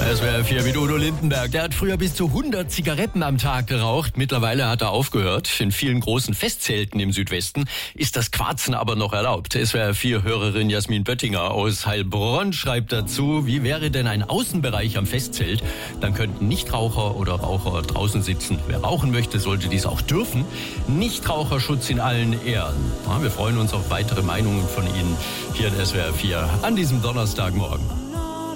SWR 4 mit Udo Lindenberg. Der hat früher bis zu 100 Zigaretten am Tag geraucht. Mittlerweile hat er aufgehört. In vielen großen Festzelten im Südwesten ist das Quarzen aber noch erlaubt. SWR 4-Hörerin Jasmin Böttinger aus Heilbronn schreibt dazu, wie wäre denn ein Außenbereich am Festzelt? Dann könnten Nichtraucher oder Raucher draußen sitzen. Wer rauchen möchte, sollte dies auch dürfen. Nichtraucherschutz in allen Ehren. Ja, wir freuen uns auf weitere Meinungen von Ihnen hier in SWR 4 an diesem Donnerstagmorgen.